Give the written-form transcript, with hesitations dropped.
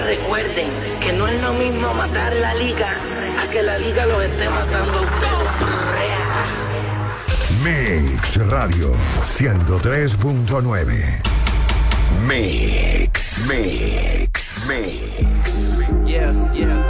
recuerden que no es lo mismo matar la liga a que la liga los esté matando a ustedes. Mix Radio 103.9. Mix. Yeah.